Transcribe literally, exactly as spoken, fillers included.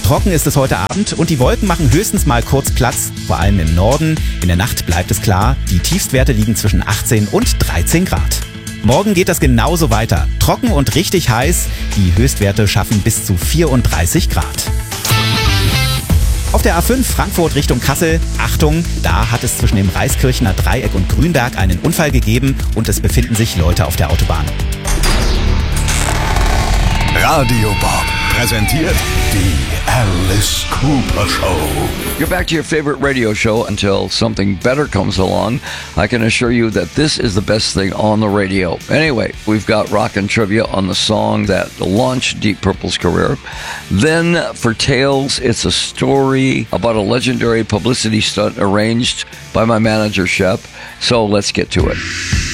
Trocken ist es heute Abend und die Wolken machen höchstens mal kurz Platz, vor allem im Norden. In der Nacht bleibt es klar, die Tiefstwerte liegen zwischen achtzehn und dreizehn Grad. Morgen geht das genauso weiter. Trocken und richtig heiß. Die Höchstwerte schaffen bis zu vierunddreißig Grad. Auf der A fünf Frankfurt Richtung Kassel, Achtung, da hat es zwischen dem Reiskirchener Dreieck und Grünberg einen Unfall gegeben und es befinden sich Leute auf der Autobahn. Radio Bob präsentiert die Alice Cooper Show. You're back to your favorite radio show until something better comes along. I can assure you that this is the best thing on the radio. Anyway, we've got rockin' trivia on the song that launched Deep Purple's career. Then for Tales, it's a story about a legendary publicity stunt arranged by my manager, Shep. So let's get to it.